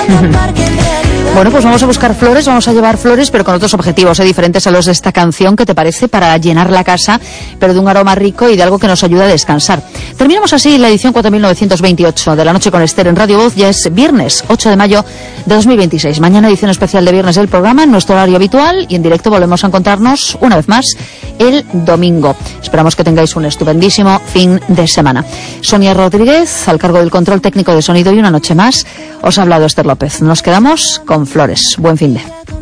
Bueno, pues vamos a buscar flores, vamos a llevar flores, pero con otros objetivos diferentes a los de esta canción. ¿Qué te parece? Para llenar la casa, pero de un aroma rico y de algo que nos ayude a descansar. Terminamos así la edición 4928 de La Noche con Esther en Radio Voz. Ya es viernes 8 de mayo de 2026. Mañana edición especial de viernes del programa en nuestro horario habitual y en directo volvemos a encontrarnos una vez más el domingo. Esperamos que tengáis un estupendísimo fin de semana. Sonia Rodríguez, al cargo del control técnico de sonido, y una noche más os ha hablado Esther López. Nos quedamos con flores. Buen fin de.